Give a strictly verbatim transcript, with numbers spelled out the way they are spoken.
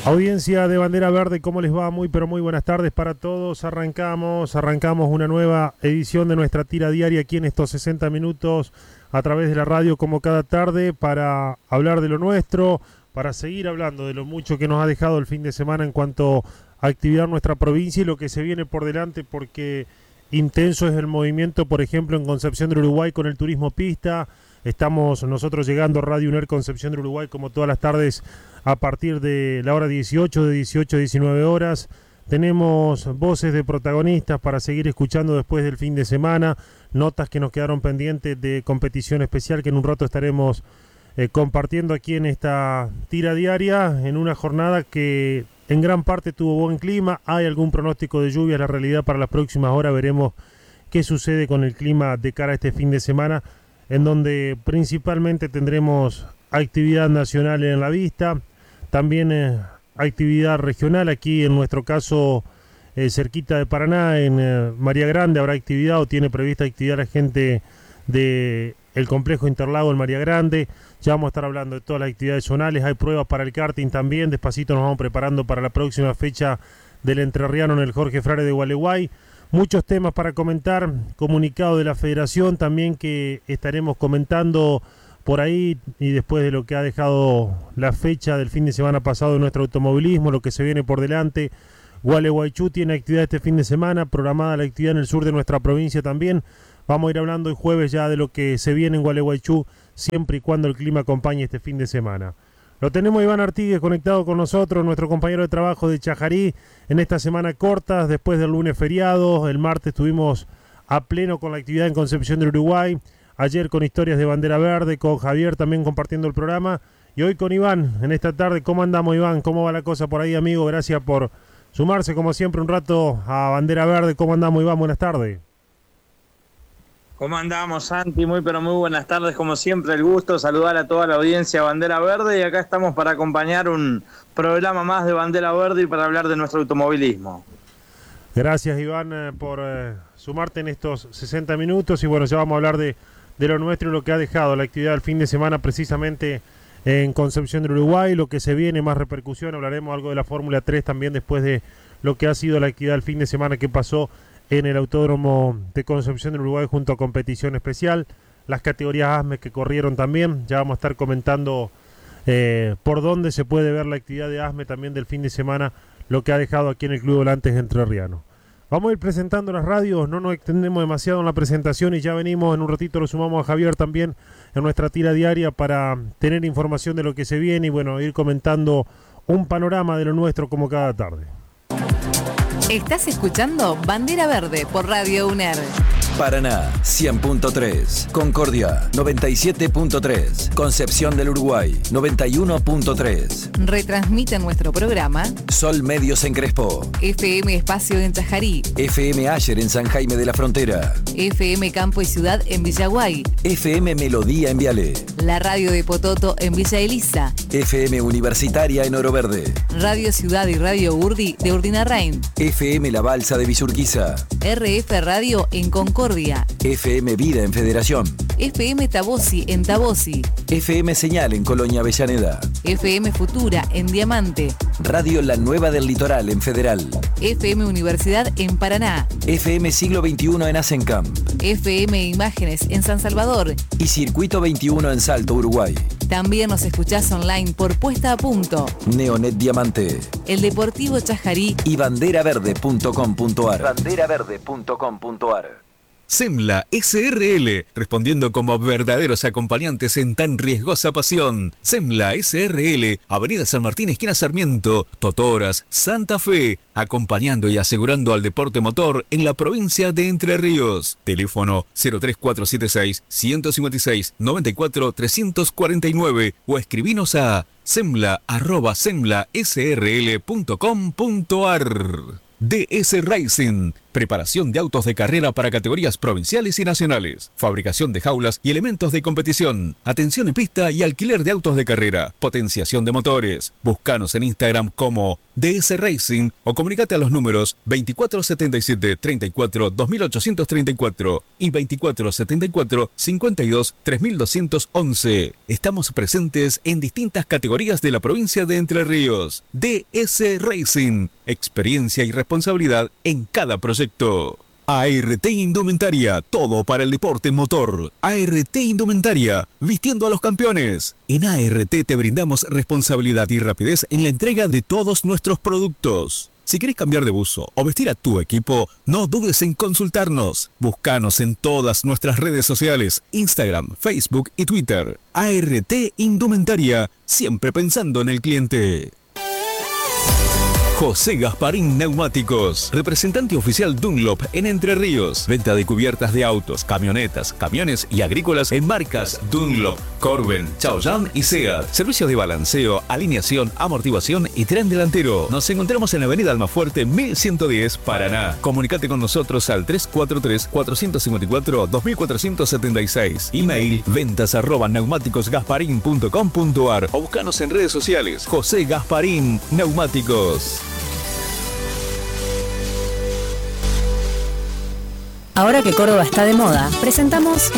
Audiencia de Bandera Verde, ¿cómo les va? Muy pero muy buenas tardes para todos. Arrancamos, arrancamos una nueva edición de nuestra tira diaria aquí en estos sesenta minutos a través de la radio como cada tarde para hablar de lo nuestro, para seguir hablando de lo mucho que nos ha dejado el fin de semana en cuanto a actividad en nuestra provincia y lo que se viene por delante, porque intenso es el movimiento, por ejemplo, en Concepción del Uruguay con el turismo pista. Estamos nosotros llegando a Radio UNER Concepción del Uruguay como todas las tardes a partir de la hora dieciocho, de dieciocho a diecinueve horas. Tenemos voces de protagonistas para seguir escuchando después del fin de semana, notas que nos quedaron pendientes de competición especial que en un rato estaremos eh, compartiendo aquí en esta tira diaria, en una jornada que en gran parte tuvo buen clima. Hay algún pronóstico de lluvia, la realidad para las próximas horas veremos qué sucede con el clima de cara a este fin de semana, en donde principalmente tendremos actividad nacional en la vista, también eh, actividad regional, aquí en nuestro caso eh, cerquita de Paraná, en eh, María Grande habrá actividad o tiene prevista actividad la gente del complejo Interlago en María Grande. Ya vamos a estar hablando de todas las actividades zonales, hay pruebas para el karting también, despacito nos vamos preparando para la próxima fecha del entrerriano en el Jorge Frare de Gualeguay. Muchos temas para comentar, comunicado de la federación también que estaremos comentando por ahí, y después de lo que ha dejado la fecha del fin de semana pasado de nuestro automovilismo, lo que se viene por delante. Gualeguaychú tiene actividad este fin de semana, programada la actividad en el sur de nuestra provincia también. Vamos a ir hablando el jueves ya de lo que se viene en Gualeguaychú, siempre y cuando el clima acompañe este fin de semana. Lo tenemos Iván Artigues conectado con nosotros, nuestro compañero de trabajo de Chajarí, en esta semana corta, después del lunes feriado. El martes estuvimos a pleno con la actividad en Concepción del Uruguay, ayer con historias de Bandera Verde, con Javier también compartiendo el programa, y hoy con Iván en esta tarde. ¿Cómo andamos, Iván? ¿Cómo va la cosa por ahí, amigo? Gracias por sumarse como siempre un rato a Bandera Verde. ¿Cómo andamos, Iván? Buenas tardes. ¿Cómo andamos, Santi? Muy pero muy buenas tardes, como siempre el gusto saludar a toda la audiencia de Bandera Verde, y acá estamos para acompañar un programa más de Bandera Verde y para hablar de nuestro automovilismo. Gracias, Iván, eh, por eh, sumarte en estos sesenta minutos, y bueno, ya vamos a hablar de, de lo nuestro y lo que ha dejado la actividad del fin de semana precisamente en Concepción del Uruguay, lo que se viene, más repercusión. Hablaremos algo de la Fórmula tres también después de lo que ha sido la actividad del fin de semana que pasó en el Autódromo de Concepción del Uruguay junto a competición especial, las categorías A S M E que corrieron también. Ya vamos a estar comentando eh, por dónde se puede ver la actividad de A S M E también del fin de semana, lo que ha dejado aquí en el Club Volantes Entrerriano. Vamos a ir presentando las radios, no nos extendemos demasiado en la presentación y ya venimos, en un ratito lo sumamos a Javier también en nuestra tira diaria para tener información de lo que se viene y bueno, ir comentando un panorama de lo nuestro como cada tarde. Estás escuchando Bandera Verde por Radio UNER. Paraná cien punto tres, Concordia noventa y siete punto tres, Concepción del Uruguay noventa y uno punto tres. Retransmite nuestro programa Sol Medios en Crespo, F M Espacio en Chajarí, F M Ayer en San Jaime de la Frontera, F M Campo y Ciudad en Villaguay, F M Melodía en Viale, la radio de Pototo en Villa Elisa, F M Universitaria en Oro Verde, Radio Ciudad y Radio Urdi de Urdinarrain, F M La Balsa de Villurquiza, R F Radio en Concordia, F M Vida en Federación, F M Tabosi en Tabosi, F M Señal en Colonia Avellaneda, F M Futura en Diamante, Radio La Nueva del Litoral en Federal, F M Universidad en Paraná, F M Siglo veintiuno en Asencamp, F M Imágenes en San Salvador y Circuito veintiuno en Salto, Uruguay. También nos escuchás online por Puesta a Punto, Neonet Diamante, El Deportivo Chajarí y banderaverde punto com punto ar. banderaverde punto com punto ar. Semla S R L, respondiendo como verdaderos acompañantes en tan riesgosa pasión. Semla S R L, Avenida San Martín, esquina Sarmiento, Totoras, Santa Fe, acompañando y asegurando al deporte motor en la provincia de Entre Ríos. Teléfono cero tres cuatro siete seis, uno cinco seis, nueve cuatro tres cuatro nueve o escribinos a semla arroba semla s r l punto com punto ar. D S Racing, Preparación de autos de carrera para categorías provinciales y nacionales. Fabricación de jaulas y elementos de competición. Atención en pista y alquiler de autos de carrera. Potenciación de motores. Búscanos en Instagram como D S Racing o comunicate a los números veinticuatro setenta y siete treinta y cuatro dos mil ochocientos treinta y cuatro y veinticuatro setenta y cuatro cincuenta y dos tres mil doscientos once. Estamos presentes en distintas categorías de la provincia de Entre Ríos. D S Racing. Experiencia y responsabilidad en cada proyecto. A R T Indumentaria, todo para el deporte motor. A R T Indumentaria, vistiendo a los campeones. En A R T te brindamos responsabilidad y rapidez en la entrega de todos nuestros productos. Si querés cambiar de buzo o vestir a tu equipo, no dudes en consultarnos. Búscanos en todas nuestras redes sociales, Instagram, Facebook y Twitter. A R T Indumentaria, siempre pensando en el cliente. José Gasparín Neumáticos, representante oficial Dunlop en Entre Ríos. Venta de cubiertas de autos, camionetas, camiones y agrícolas en marcas Dunlop, Corben, Chaoyang y Seat. Servicios de balanceo, alineación, amortiguación y tren delantero. Nos encontramos en la avenida Almafuerte mil ciento diez, Paraná. Comunicate con nosotros al tres cuatro tres, cuatro cinco cuatro, dos cuatro siete seis. Email ventas arroba neumáticosgasparín punto com punto ar o buscanos en redes sociales. José Gasparín Neumáticos. Ahora que Córdoba está de moda, presentamos